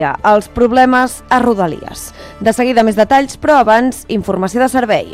Els problemes a Rodalies. De seguida més detalls, però abans, informació de servei.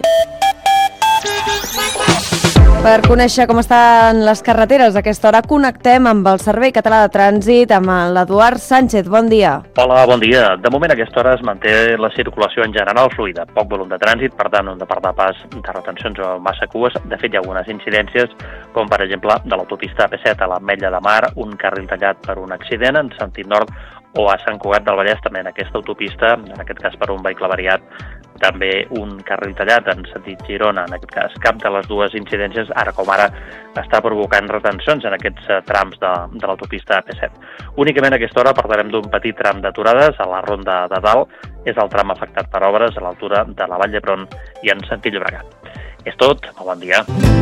Per conèixer com estan les carreteres a aquesta hora, connectem amb el Servei Català de Trànsit, amb l'Eduard Sánchez. Bon dia. Hola, bon dia. De moment a aquesta hora es manté la circulació en general fluida. Poc volum de trànsit, per tant, un de perdre pas de retencions o massa cues. De fet, hi ha algunes incidències, com per exemple de l'autopista AP7 a l'Ametlla de Mar, un carril tallat per un accident en sentit nord, o a Sant Cugat del Vallès, també en aquesta autopista, en aquest cas per un vehicle avariat, també un carril tallat en sentit Girona, en aquest cas. Cap de les dues incidències, ara com ara, està provocant retencions en aquests trams de l'autopista AP7. Únicament a aquesta hora parlarem d'un petit tram d'aturades a la Ronda de Dalt. És el tram afectat per obres a l'altura de la Vall d'Hebron i en sentit Llobregat. És tot. Bon dia.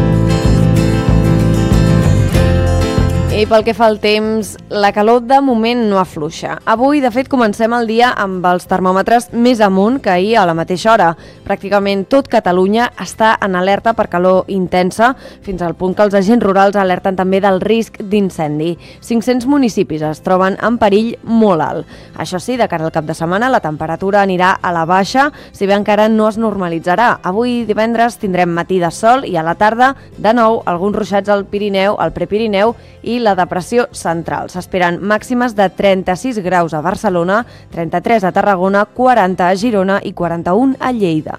I pel que fa al temps, la calor de moment no afluixa. Avui, de fet, comencem el dia amb els termòmetres més amunt que ahir a la mateixa hora. Pràcticament tot Catalunya està en alerta per calor intensa, fins al punt que els agents rurals alerten també del risc d'incendi. 500 municipis es troben en perill molt alt. Això sí, de cara al cap de setmana, la temperatura anirà a la baixa, si bé encara no es normalitzarà. Avui, divendres, tindrem matí de sol i a la tarda, de nou, alguns ruixats al Pirineu, al Prepirineu i la depressió central. S'esperen màximes de 36 graus a Barcelona, 33 a Tarragona, 40 a Girona i 41 a Lleida.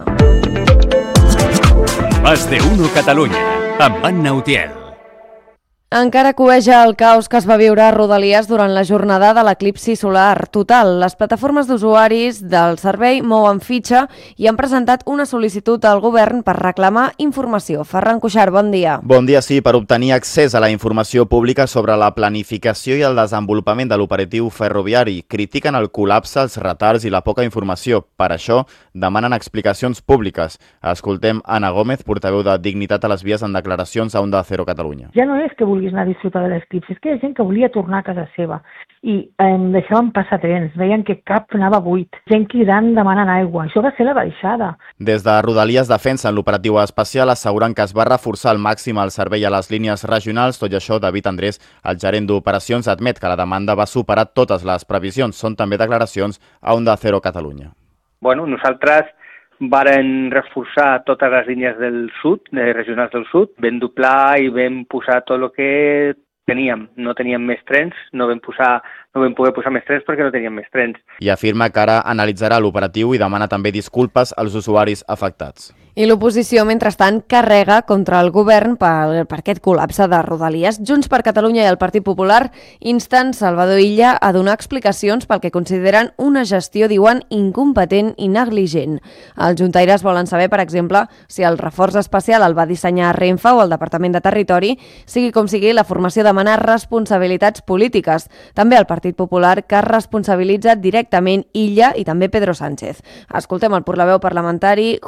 Más de uno Catalunya, amb Anna Utiel. Encara cueja el caos que es va viure a Rodalies durant la jornada de l'eclipsi solar total. Les plataformes d'usuaris del servei mouen fitxa i han presentat una sol·licitud al govern per reclamar informació. Ferran Cuixart, bon dia. Bon dia, sí, per obtenir accés a la informació pública sobre la planificació i el desenvolupament de l'operatiu ferroviari. Critiquen el col·lapse, els retards i la poca informació. Per això, demanen explicacions públiques. Escoltem Anna Gómez, portaveu de Dignitat a les Vies, en declaracions a Onda Cero Catalunya. Ja no és que vulguis anar a disfrutar de l'eclipsi, és que hi ha gent que volia tornar a casa seva i deixaven passar trens, veien que cap anava buit, gent cridant demanant aigua. Això va ser la baixada. Des de Rodalies defensen l'operatiu especial, asseguren que es va reforçar al màxim el servei a les línies regionals. Tot i això, David Andrés, el gerent d'operacions, admet que la demanda va superar totes les previsions. Són també declaracions a Onda Cero Catalunya. Bueno, nosaltres varen reforçar totes les línies del sud, regionals del sud, vam doblar i vam posar tot el que teníem. No teníem més trens, no vam poder posar més trens perquè no teníem més trens. I afirma que ara analitzarà l'operatiu i demana també disculpes als usuaris afectats. I l'oposició, mentrestant, carrega contra el govern per aquest col·lapse de Rodalies. Junts per Catalunya i el Partit Popular insten Salvador Illa a donar explicacions pel que consideren una gestió, diuen, incompetent i negligent. Els juntaires volen saber, per exemple, si el reforç especial el va dissenyar Renfe o el Departament de Territori, sigui com sigui, la formació demana responsabilitats polítiques. També el Partit Popular, que responsabilitza directament Illa i també Pedro Sánchez. Escoltem el portaveu parlamentari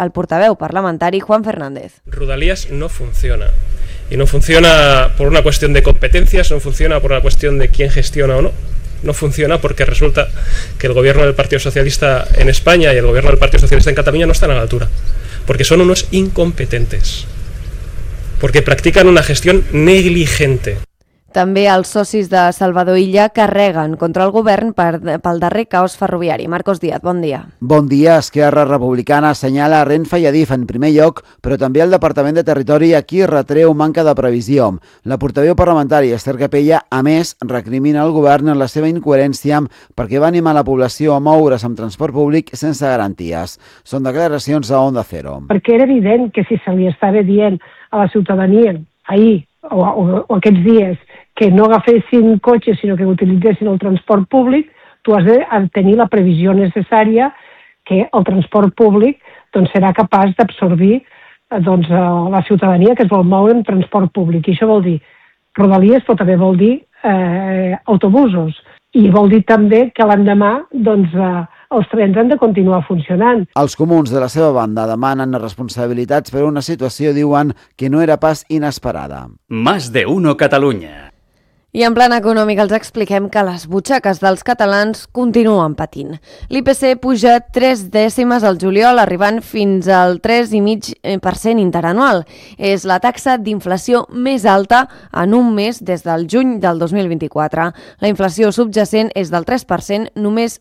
Juan Fernández. Rodalies no funciona. Y no funciona por una cuestión de competencias, no funciona por una cuestión de quién gestiona o no. No funciona porque resulta que el gobierno del Partido Socialista en España y el gobierno del Partido Socialista en Cataluña no están a la altura. Porque son unos incompetentes. Porque practican una gestión negligente. També els socis de Salvador Illa carreguen contra el govern pel darrer caos ferroviari. Marcos Díaz, bon dia. Bon dia. Esquerra Republicana assenyala Renfe i Adif en primer lloc, però també el Departament de Territori a qui retreu manca de previsió. La portaveu parlamentària Esther Capella, a més, recrimina el govern en la seva incoherència perquè va animar la població a moure's amb transport públic sense garanties. Són declaracions a Onda Cero. Perquè era evident que si se li estava dient a la ciutadania ahir o aquests dies que no agafessin cotxes sinó que utilitzessin el transport públic, tu has de tenir la previsió necessària que el transport públic serà capaç d'absorbir la ciutadania que es vol moure en transport públic. I això vol dir Rodalies, però també vol dir autobusos. I vol dir també que l'endemà els trens han de continuar funcionant. Els comuns, de la seva banda, demanen responsabilitats per una situació, diuen, que no era pas inesperada. Más de uno Catalunya. I en plan econòmic els expliquem que les butxaques dels catalans continuen patint. L'IPC puja 3 dècimes al juliol, arribant fins al 3,5% interanual. És la taxa d'inflació més alta en un mes des del juny del 2024. La inflació subjacent és del 3%, només